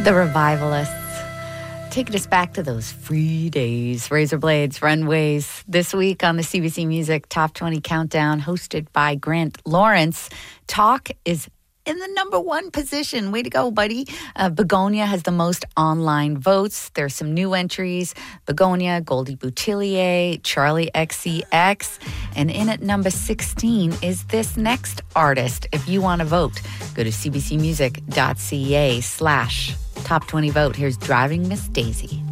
The Revivalists. Taking us back to those free days. Razor Blades, Runways. This week on the CBC Music Top 20 Countdown, hosted by Grant Lawrence. Talk is in the number one position. Way to go, buddy. Begonia has the most online votes. There's some new entries. Begonia, Goldie Boutillier, Charlie XCX. And in at number 16 is this next artist. If you want to vote, go to cbcmusic.ca/top20 vote. Here's Driving Miss Daisy.